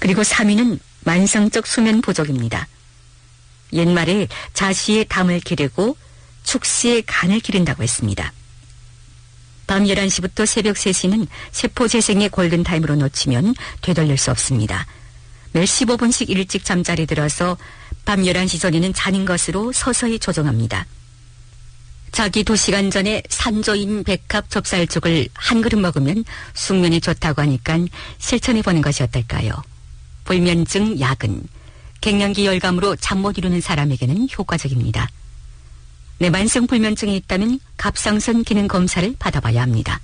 그리고 3위는 만성적 수면 부족입니다. 옛말에 자시의 담을 기르고 축시의 간을 기른다고 했습니다. 밤 11시부터 새벽 3시는 세포 재생의 골든타임으로 놓치면 되돌릴 수 없습니다. 매일 15분씩 일찍 잠자리 들어서 밤 11시 전에는 자는 것으로 서서히 조정합니다. 자기 2시간 전에 산조인 백합 좁쌀죽을 한 그릇 먹으면 숙면이 좋다고 하니까 실천해보는 것이 어떨까요? 불면증, 야근, 갱년기 열감으로 잠 못 이루는 사람에게는 효과적입니다. 내 만성 불면증이 있다면 갑상선 기능 검사를 받아봐야 합니다.